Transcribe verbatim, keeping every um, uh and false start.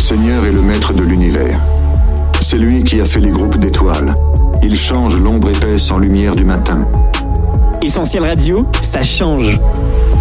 Seigneur est le maître de l'univers. C'est lui qui a fait les groupes d'étoiles. Il change l'ombre épaisse en lumière du matin. Essentiel Radio, ça change.